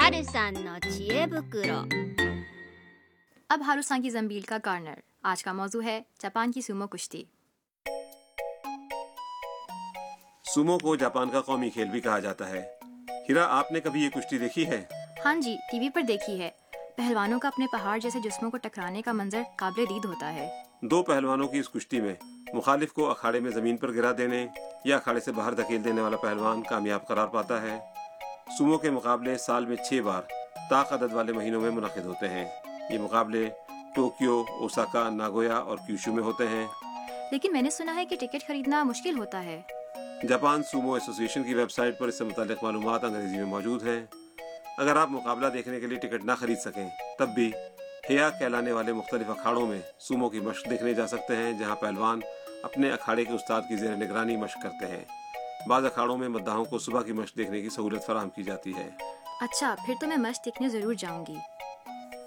ハルさんの知恵袋。 اب ہاروسان کی زنبیل کا کارنر. آج کا موضوع ہے جاپان کی سومو کشتی. سومو کو جاپان کا قومی کھیل بھی کہا جاتا ہے. ہیرا، آپ نے کبھی یہ کشتی دیکھی ہے؟ ہاں جی، ٹی وی پر دیکھی ہے. پہلوانوں کا اپنے پہاڑ جیسے جسموں کو ٹکرانے کا منظر قابل دید ہوتا ہے. دو پہلوانوں کی اس کشتی میں مخالف کو اکھاڑے میں زمین پر گرا دینے یا اکھاڑے سے باہر دھکیل دینے والا پہلوان کامیاب قرار پاتا ہے. سومو کے مقابلے سال میں 6 بار طاق عدد والے مہینوں میں منعقد ہوتے ہیں. یہ مقابلے ٹوکیو، اوساکا، ناگویا اور کیوشو میں ہوتے ہیں. لیکن میں نے سنا ہے کہ ٹکٹ خریدنا مشکل ہوتا ہے. جاپان سومو ایسوسی ایشن کی ویب سائٹ پر اس سے متعلق معلومات انگریزی میں موجود ہیں. اگر آپ مقابلہ دیکھنے کے لیے ٹکٹ نہ خرید سکیں تب بھی ہیا کہلانے والے مختلف اکھاڑوں میں سومو کی مشق دیکھنے جا سکتے ہیں، جہاں پہلوان اپنے اکھاڑے کے استاد کی زیر نگرانی مشق کرتے ہیں. بعض اکھاڑوں میں مداحوں کو صبح کی مشق دیکھنے کی سہولت فراہم کی جاتی ہے. اچھا، پھر تو میں مشق دیکھنے ضرور جاؤں گی.